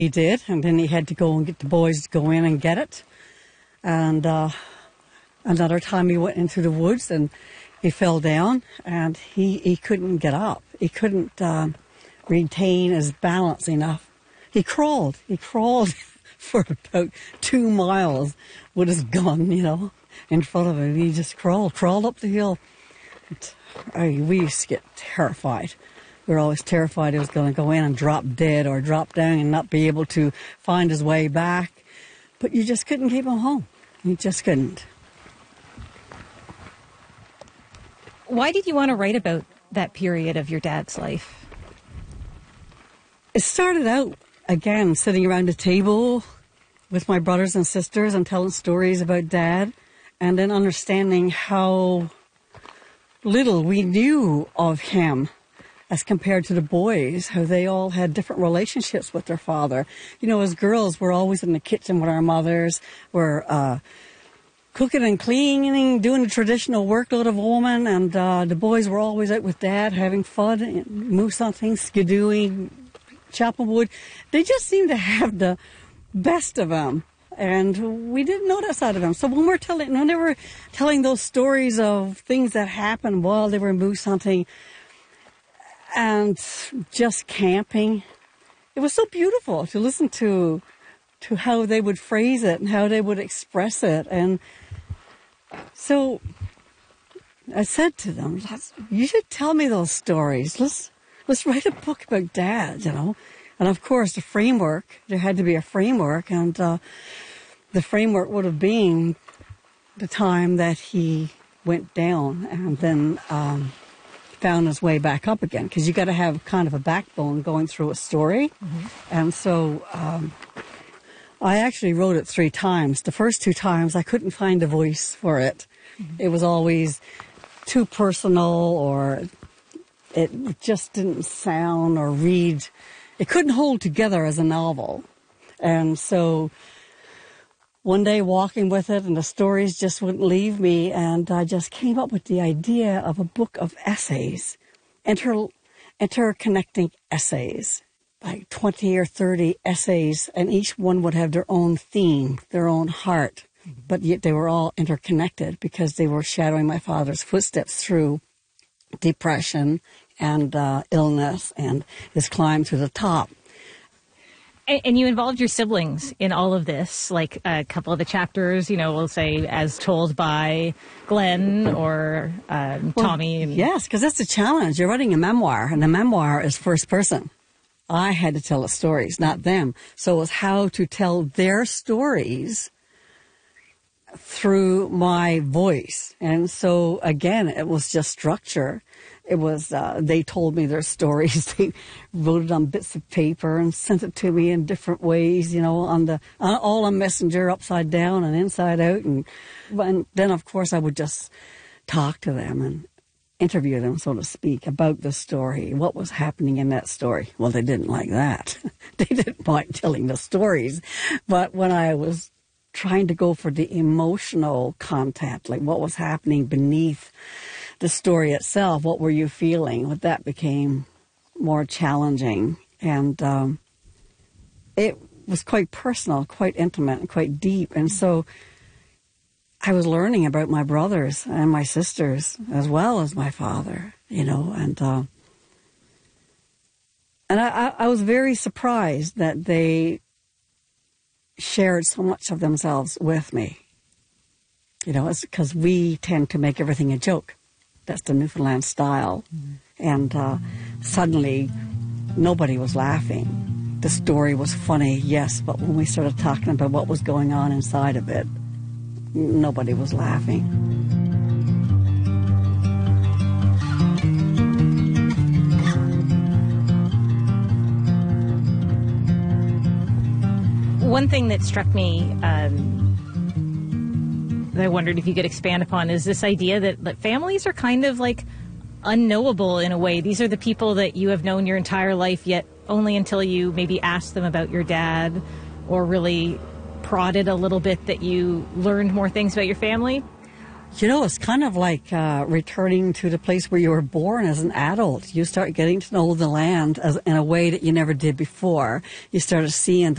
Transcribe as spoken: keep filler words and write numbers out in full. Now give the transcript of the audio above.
He did, and then he had to go and get the boys to go in and get it. And uh, another time he went into the woods and he fell down, and he, he couldn't get up. He couldn't uh, retain his balance enough. He crawled. He crawled for about two miles with his gun, you know, in front of him. He just crawled, crawled up the hill. And, I mean, we used to get terrified. We were always terrified he was going to go in and drop dead or drop down and not be able to find his way back. But you just couldn't keep him home. You just couldn't. Why did you want to write about that period of your dad's life? It started out, again, sitting around a table with my brothers and sisters and telling stories about Dad, and then understanding how little we knew of him as compared to the boys, how they all had different relationships with their father. You know, as girls, we're always in the kitchen with our mothers. We're uh, cooking and cleaning, doing the traditional workload of a woman, and uh, the boys were always out with Dad, having fun, move something, skidooing, chopping wood. They just seemed to have the best of him, and we didn't know that side of him. So when we're telling, when they were telling those stories of things that happened while they were moose hunting, and just camping, it was so beautiful to listen to to how they would phrase it and how they would express it. And so I said to them, you should tell me those stories. Let's let's write a book about Dad, you know. And of course, the framework, there had to be a framework, and uh, the framework would have been the time that he went down and then um, found his way back up again, because you got to have kind of a backbone going through a story. Mm-hmm. And so um, I actually wrote it three times. The first two times I couldn't find a voice for it. Mm-hmm. It was always too personal, or it just didn't sound or read. It couldn't hold together as a novel. And so one day walking with it, and the stories just wouldn't leave me, and I just came up with the idea of a book of essays, inter interconnecting essays, like twenty or thirty essays, and each one would have their own theme, their own heart, mm-hmm. but yet they were all interconnected because they were shadowing my father's footsteps through depression and uh, illness and his climb to the top. And you involved your siblings in all of this, like a couple of the chapters, you know, we'll say as told by Glenn or um, well, Tommy. And yes, because that's the challenge. You're writing a memoir, and the memoir is first person. I had to tell the stories, not them. So it was how to tell their stories through my voice. And so, again, it was just structure. It was, uh, they told me their stories. They wrote it on bits of paper and sent it to me in different ways, you know, on the, uh, all on Messenger, upside down and inside out. And, and then, of course, I would just talk to them and interview them, so to speak, about the story, what was happening in that story. Well, they didn't like that. They didn't like telling the stories. But when I was trying to go for the emotional content, like what was happening beneath the story itself, what were you feeling? Well, that became more challenging, and um, it was quite personal, quite intimate, and quite deep. And so I was learning about my brothers and my sisters as well as my father, you know, and uh, and I, I was very surprised that they shared so much of themselves with me. You know, it's because we tend to make everything a joke. That's the Newfoundland style. Mm-hmm. And uh, suddenly, nobody was laughing. The story was funny, yes, but when we started talking about what was going on inside of it, nobody was laughing. One thing that struck me, um, that I wondered if you could expand upon, is this idea that, that families are kind of like unknowable in a way. These are the people that you have known your entire life, yet only until you maybe asked them about your dad or really prodded a little bit that you learned more things about your family. You know, it's kind of like uh, returning to the place where you were born as an adult. You start getting to know the land as, in a way that you never did before. You started seeing